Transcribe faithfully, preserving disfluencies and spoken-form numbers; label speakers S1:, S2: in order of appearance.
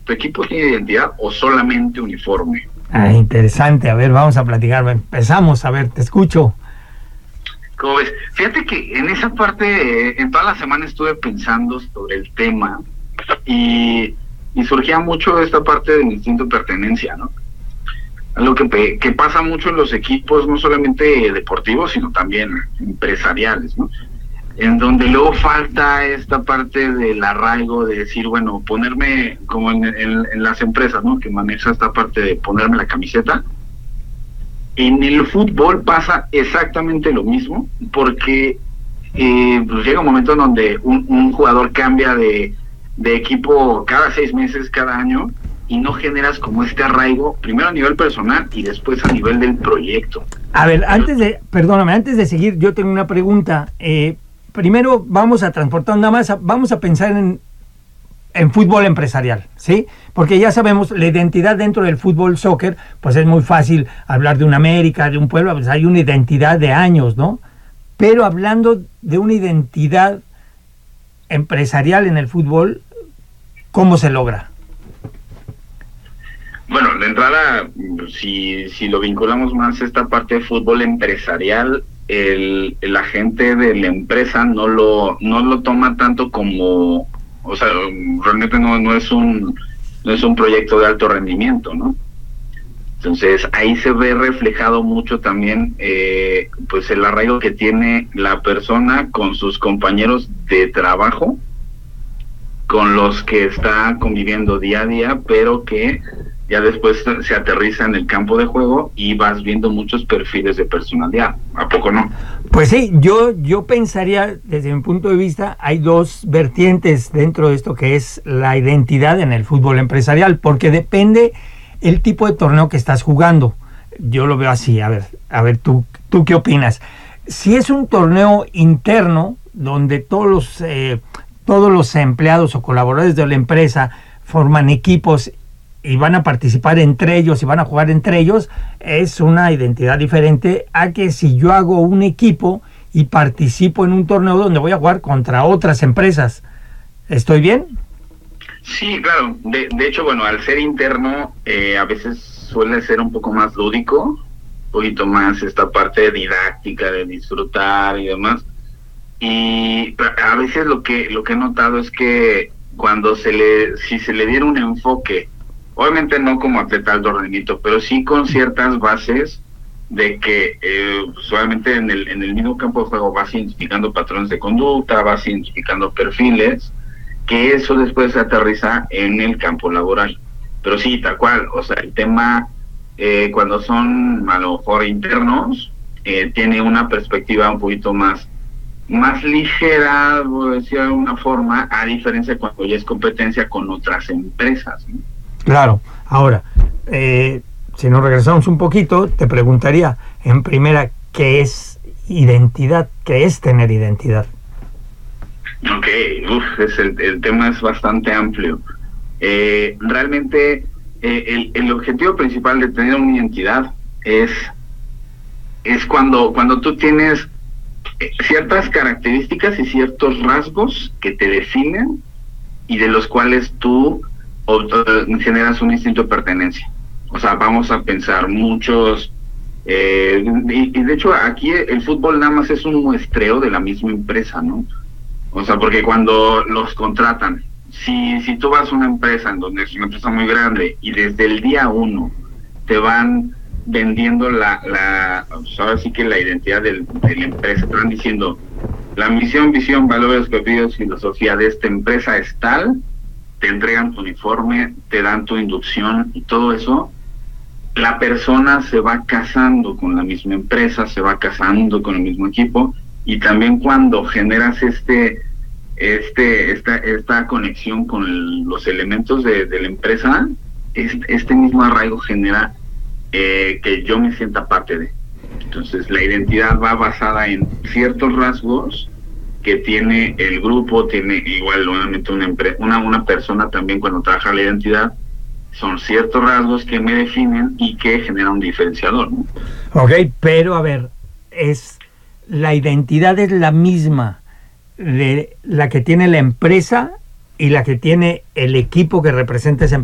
S1: ¿Tu equipo tiene identidad o solamente uniforme?
S2: Ah, interesante. A ver, vamos a platicar. Empezamos, a ver, te escucho.
S1: ¿Cómo ves? Fíjate que en esa parte, eh, en toda la semana estuve pensando sobre el tema y, y surgía mucho esta parte del instinto de pertenencia, ¿no? Algo que, que pasa mucho en los equipos, no solamente deportivos, sino también empresariales, ¿no? En donde luego falta esta parte del arraigo, de decir, bueno, ponerme, como en, en, en las empresas, ¿no? Que maneja esta parte de ponerme la camiseta. En el fútbol pasa exactamente lo mismo, porque eh, pues llega un momento en donde un, un jugador cambia de, de equipo cada seis meses, cada año, y no generas como este arraigo, primero a nivel personal y después a nivel del proyecto.
S2: A ver, antes de, perdóname, antes de seguir, yo tengo una pregunta. Eh, primero vamos a transportar nada más, a, vamos a pensar en, en fútbol empresarial, ¿sí? Porque ya sabemos, la identidad dentro del fútbol soccer, pues es muy fácil hablar de una América, de un pueblo, pues hay una identidad de años, ¿no? Pero hablando de una identidad empresarial en el fútbol, ¿cómo se logra?
S1: Bueno, de entrada, si, si lo vinculamos más a esta parte de fútbol empresarial, el, el agente de la empresa no lo, no lo toma tanto como, o sea, realmente no, no es un, no es un proyecto de alto rendimiento, ¿no? Entonces ahí se ve reflejado mucho también, eh, pues el arraigo que tiene la persona con sus compañeros de trabajo, con los que está conviviendo día a día, pero que ya después se aterriza en el campo de juego y vas viendo muchos perfiles de personalidad. ¿A poco no?
S2: Pues sí, yo, yo pensaría, desde mi punto de vista, hay dos vertientes dentro de esto que es la identidad en el fútbol empresarial, porque depende el tipo de torneo que estás jugando. Yo lo veo así, a ver, a ver, tú, ¿tú qué opinas? Si es un torneo interno, donde todos los, eh, todos los empleados o colaboradores de la empresa forman equipos y van a participar entre ellos y van a jugar entre ellos, es una identidad diferente a que si yo hago un equipo y participo en un torneo donde voy a jugar contra otras empresas. ¿Estoy bien?
S1: Sí, claro. De, de hecho, bueno, al ser interno, eh, a veces suele ser un poco más lúdico, un poquito más esta parte didáctica de disfrutar y demás. Y a veces lo que lo que he notado es que cuando se le, si se le diera un enfoque, obviamente no como atleta alto rendimiento, pero sí con ciertas bases de que eh, pues obviamente en el, en el mismo campo de juego vas identificando patrones de conducta, vas identificando perfiles, que eso después se aterriza en el campo laboral. Pero sí, tal cual, o sea, el tema eh, cuando son a lo mejor internos, eh, tiene una perspectiva un poquito más más ligera, por decir de alguna forma, a diferencia de cuando ya es competencia con otras empresas, ¿no?
S2: Claro. Ahora, eh, si nos regresamos un poquito, te preguntaría, en primera, ¿qué es identidad? ¿Qué es tener identidad?
S1: Ok, uf, es el, el tema es bastante amplio. Eh, realmente, eh, el, el objetivo principal de tener una identidad es, es cuando, cuando tú tienes ciertas características y ciertos rasgos que te definen y de los cuales tú o, o, generas un instinto de pertenencia. O sea, vamos a pensar muchos eh, y, y de hecho aquí el fútbol nada más es un muestreo de la misma empresa, ¿no? O sea, porque cuando los contratan, si, si tú vas a una empresa en donde es una empresa muy grande y desde el día uno te van vendiendo la, la pues ahora sí que la identidad del, de la empresa, te van diciendo la misión, visión, valores, objetivos, filosofía de esta empresa es tal, te entregan tu uniforme, te dan tu inducción y todo eso, la persona se va casando con la misma empresa, se va casando con el mismo equipo, y también cuando generas este este esta esta conexión con el, los elementos de, de la empresa, este, este mismo arraigo genera Eh, que yo me sienta parte de. Entonces la identidad va basada en ciertos rasgos que tiene el grupo, tiene igual nuevamente una, una, una persona también cuando trabaja la identidad, son ciertos rasgos que me definen y que generan un diferenciador, ¿no?
S2: Ok, pero a ver, es la identidad es la misma de la que tiene la empresa y la que tiene el equipo que representa esa empresa.